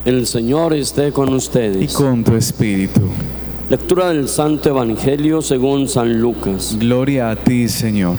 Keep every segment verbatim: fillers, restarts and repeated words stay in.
El Señor esté con ustedes. Y con tu espíritu. Lectura del Santo Evangelio según San Lucas. Gloria a ti, Señor.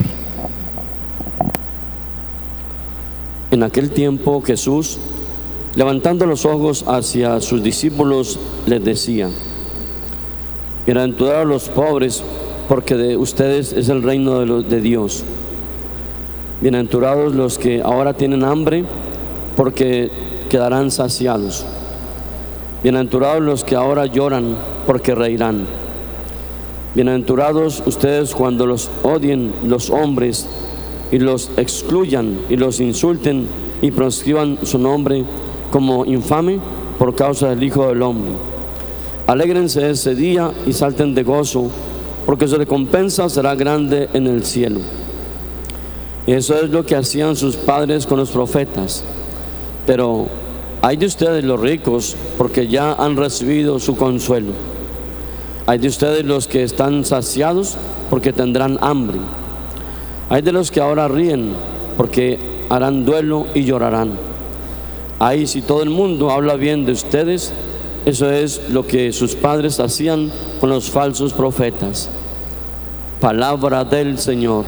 En aquel tiempo Jesús, levantando los ojos hacia sus discípulos, les decía: bienaventurados los pobres, porque de ustedes es el reino de, los, de Dios. Bienaventurados los que ahora tienen hambre, porque quedarán saciados. Bienaventurados los que ahora lloran, porque reirán. Bienaventurados ustedes cuando los odien los hombres y los excluyan y los insulten y proscriban su nombre como infame por causa del Hijo del Hombre. Alégrense ese día y salten de gozo, porque su recompensa será grande en el cielo. Eso es lo que hacían sus padres con los profetas. Pero hay de ustedes los ricos, porque ya han recibido su consuelo. Hay de ustedes los que están saciados, porque tendrán hambre. Hay de los que ahora ríen, porque harán duelo y llorarán. Ay, si todo el mundo habla bien de ustedes, eso es lo que sus padres hacían con los falsos profetas. Palabra del Señor.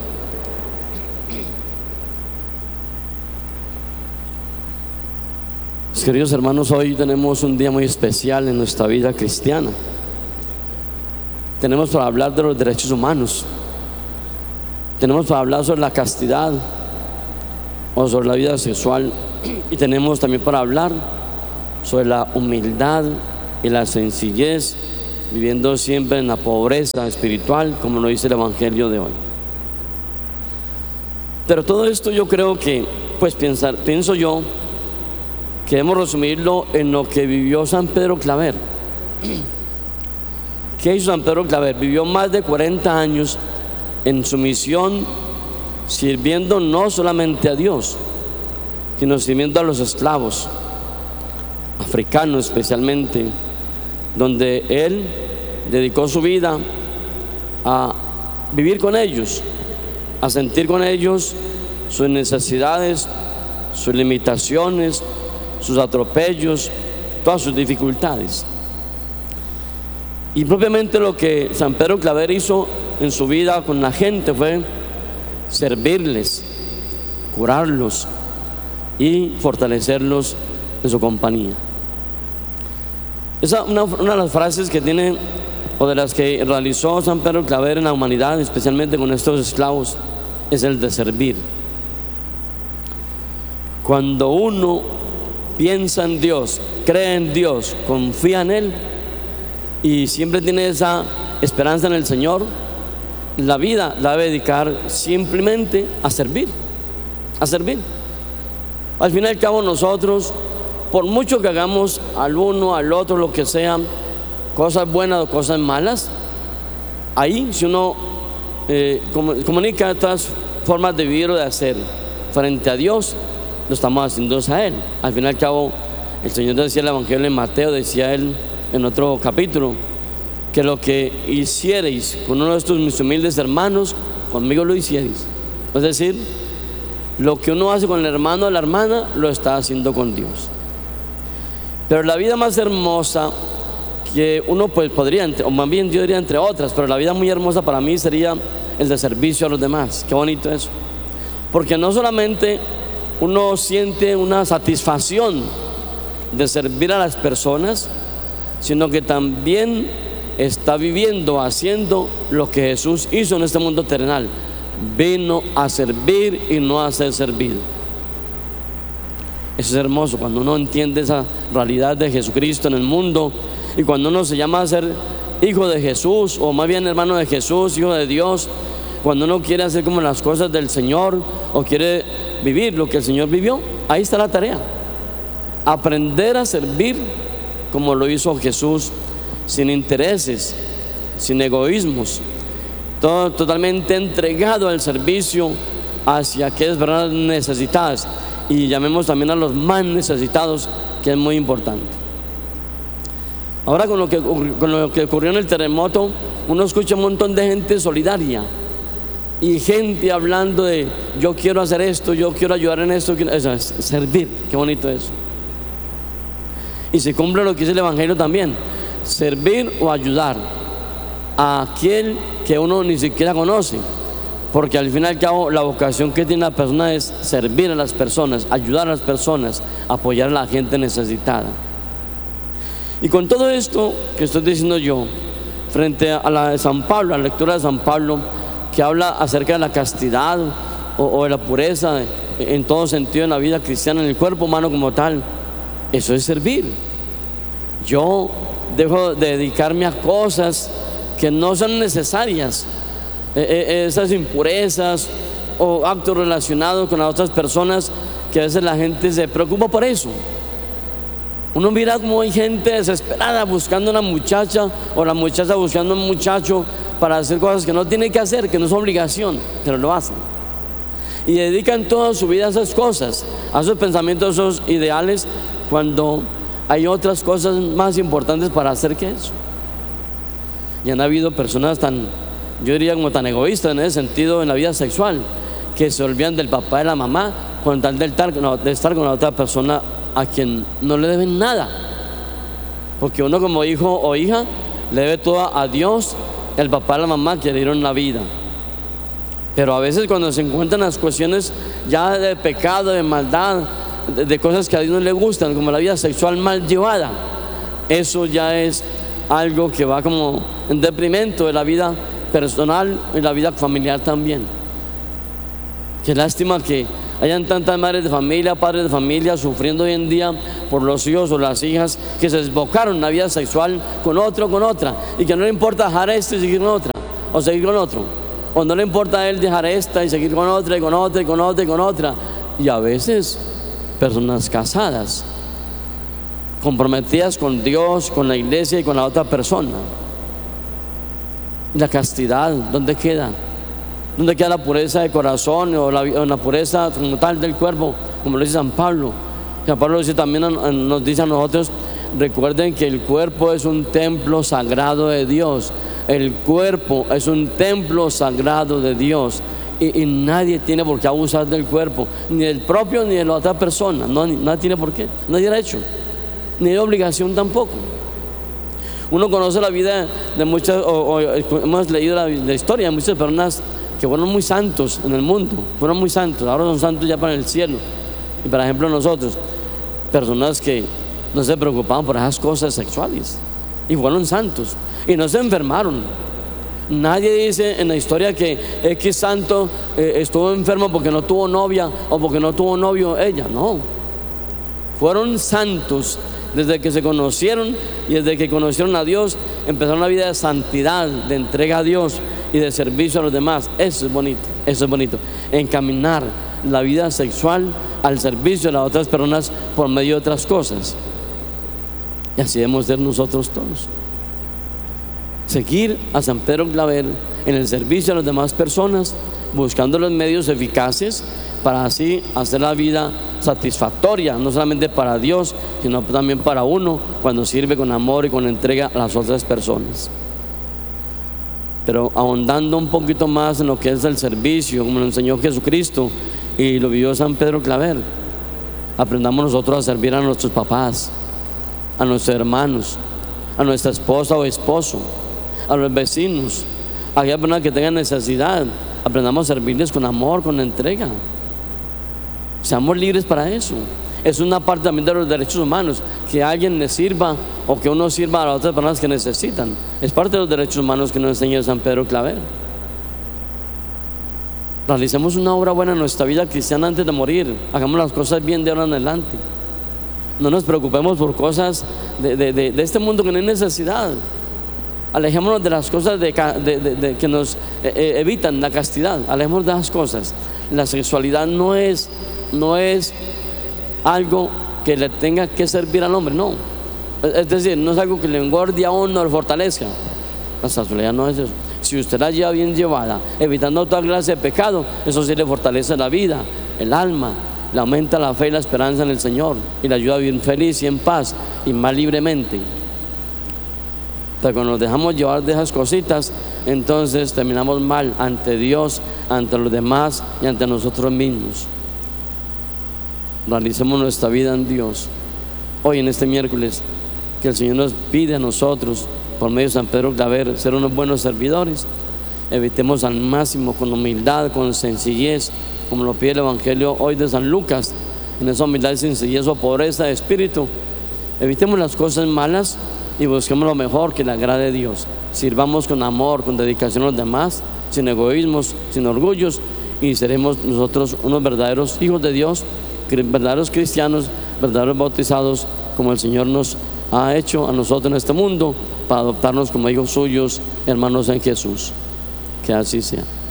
Mis queridos hermanos, hoy tenemos un día muy especial en nuestra vida cristiana. Tenemos para hablar de los derechos humanos. Tenemos para hablar sobre la castidad o sobre la vida sexual. Y tenemos también para hablar sobre la humildad y la sencillez, viviendo siempre en la pobreza espiritual, como lo dice el Evangelio de hoy. Pero todo esto yo creo que, pues pensar, pienso yo, que debemos resumirlo en lo que vivió San Pedro Claver. ¿Qué hizo San Pedro Claver? Vivió más de cuarenta años en su misión, sirviendo no solamente a Dios, sino sirviendo a los esclavos africanos especialmente, donde él dedicó su vida a vivir con ellos, a sentir con ellos sus necesidades, sus limitaciones, sus atropellos, todas sus dificultades. Y propiamente lo que San Pedro Claver hizo en su vida con la gente fue servirles, curarlos y fortalecerlos en su compañía. Esa es una, una de las frases que tiene, o de las que realizó San Pedro Claver en la humanidad, especialmente con estos esclavos, es el de servir. Cuando uno piensa en Dios, cree en Dios, confía en Él y siempre tiene esa esperanza en el Señor, la vida la debe dedicar simplemente a servir, a servir. Al fin y al cabo nosotros, por mucho que hagamos al uno, al otro, lo que sea, cosas buenas o cosas malas, ahí si uno eh, comunica estas formas de vivir o de hacer frente a Dios, lo estamos haciendo a Él. Al fin y al cabo, el Señor decía en el Evangelio de Mateo, decía Él en otro capítulo, que lo que hiciereis con uno de estos mis humildes hermanos, conmigo lo hiciereis. Es decir, lo que uno hace con el hermano o la hermana, lo está haciendo con Dios. Pero la vida más hermosa que uno pues podría, o más bien yo diría entre otras, pero la vida muy hermosa para mí sería el de servicio a los demás. Qué bonito eso. Porque no solamente uno siente una satisfacción de servir a las personas, sino que también está viviendo, haciendo lo que Jesús hizo en este mundo terrenal. Vino a servir y no a ser servido. Eso es hermoso cuando uno entiende esa realidad de Jesucristo en el mundo, y cuando uno se llama a ser hijo de Jesús, o más bien hermano de Jesús, hijo de Dios, cuando uno quiere hacer como las cosas del Señor o quiere vivir lo que el Señor vivió, ahí está la tarea: aprender a servir como lo hizo Jesús, sin intereses, sin egoísmos, todo totalmente entregado al servicio hacia aquellas personas necesitadas, y llamemos también a los más necesitados, que es muy importante. Ahora con lo que, con lo que ocurrió en el terremoto, uno escucha un montón de gente solidaria y gente hablando de yo quiero hacer esto, yo quiero ayudar en esto, eso es servir. Qué bonito eso. Y se cumple lo que dice el Evangelio también: servir o ayudar a aquel que uno ni siquiera conoce, porque al fin y al cabo la vocación que tiene la persona es servir a las personas, ayudar a las personas, apoyar a la gente necesitada. Y con todo esto que estoy diciendo yo, frente a la de San Pablo, a la lectura de San Pablo, que habla acerca de la castidad o, o de la pureza en todo sentido en la vida cristiana, en el cuerpo humano como tal, eso es servir. Yo dejo de dedicarme a cosas que no son necesarias, esas impurezas o actos relacionados con las otras personas, que a veces la gente se preocupa por eso. Uno mira como hay gente desesperada buscando una muchacha, o la muchacha buscando un muchacho para hacer cosas que no tiene que hacer, que no es obligación, pero lo hacen. Y dedican toda su vida a esas cosas, a esos pensamientos, a esos ideales, cuando hay otras cosas más importantes para hacer que eso. Y han habido personas tan, yo diría como tan egoístas en ese sentido en la vida sexual, que se olvidan del papá y de la mamá con tal de estar, de estar con la otra persona a quien no le deben nada. Porque uno como hijo o hija le debe todo a Dios, el papá y la mamá que le dieron la vida. Pero a veces cuando se encuentran las cuestiones ya de pecado, de maldad, de, de cosas que a Dios no le gustan, como la vida sexual mal llevada, eso ya es algo que va como en deprimento de la vida personal y la vida familiar también. Qué lástima que hayan tantas madres de familia, padres de familia sufriendo hoy en día por los hijos o las hijas que se desbocaron en la vida sexual con otro, con otra, y que no le importa dejar esto y seguir con otra, o seguir con otro, o no le importa a él dejar esta y seguir con otra y con otra y con otra y con otra. Y a veces personas casadas, comprometidas con Dios, con la iglesia y con la otra persona. La castidad, ¿dónde queda? ¿Dónde queda la pureza de corazón o la, o la pureza como tal del cuerpo? Como lo dice San Pablo. San Pablo dice también, nos dice a nosotros: recuerden que el cuerpo es un templo sagrado de Dios. El cuerpo es un templo sagrado de Dios, y, y nadie tiene por qué abusar del cuerpo, ni del propio ni de la otra persona. No, nadie tiene por qué, nadie lo ha hecho, ni de obligación tampoco. Uno conoce la vida de muchas, o, o hemos leído la, la historia de muchas personas que fueron muy santos en el mundo, fueron muy santos, ahora son santos ya para el cielo. Y por ejemplo nosotros, personas que no se preocupaban por esas cosas sexuales y fueron santos y no se enfermaron. Nadie dice en la historia que X santo eh, estuvo enfermo porque no tuvo novia o porque no tuvo novio ella. No, fueron santos desde que se conocieron, y desde que conocieron a Dios empezaron una vida de santidad, de entrega a Dios y de servicio a los demás. Eso es bonito, eso es bonito, encaminar la vida sexual al servicio de las otras personas por medio de otras cosas. Y así debemos ser nosotros todos, seguir a San Pedro Claver en el servicio a las demás personas, buscando los medios eficaces para así hacer la vida satisfactoria, no solamente para Dios, sino también para uno, cuando sirve con amor y con entrega a las otras personas. Pero ahondando un poquito más en lo que es el servicio, como lo enseñó Jesucristo y lo vivió San Pedro Claver, aprendamos nosotros a servir a nuestros papás, a nuestros hermanos, a nuestra esposa o esposo, a los vecinos, a aquellas personas que tengan necesidad. Aprendamos a servirles con amor, con entrega. Seamos libres para eso. Es una parte también de los derechos humanos, que alguien les sirva o que uno sirva a las otras personas que necesitan. Es parte de los derechos humanos que nos enseña San Pedro Claver. Realicemos una obra buena en nuestra vida cristiana antes de morir. Hagamos las cosas bien de ahora en adelante. No nos preocupemos por cosas de, de, de, de este mundo que no hay necesidad. Alejémonos de las cosas de, de, de, de, que nos eh, evitan la castidad. Alejémonos de las cosas. La sexualidad no es, no es algo que le tenga que servir al hombre, no. Es decir, no es algo que le engorde a uno o le fortalezca. La sexualidad no es eso. Si usted la lleva bien llevada, evitando toda clase de pecado, eso sí le fortalece la vida, el alma, le aumenta la fe y la esperanza en el Señor, y le ayuda a vivir feliz y en paz y más libremente. Pero cuando nos dejamos llevar de esas cositas, entonces terminamos mal ante Dios, ante los demás y ante nosotros mismos. Realicemos nuestra vida en Dios, hoy en este miércoles, que el Señor nos pide a nosotros, por medio de San Pedro Claver, ser unos buenos servidores. Evitemos al máximo, con humildad, con sencillez, como lo pide el Evangelio hoy de San Lucas, en esa humildad y sencillez o pobreza de espíritu. Evitemos las cosas malas y busquemos lo mejor que le agrade a Dios. Sirvamos con amor, con dedicación a los demás, sin egoísmos, sin orgullos, y seremos nosotros unos verdaderos hijos de Dios, verdaderos cristianos, verdaderos bautizados, como el Señor nos ha hecho a nosotros en este mundo, para adoptarnos como hijos suyos, hermanos en Jesús. Que así sea.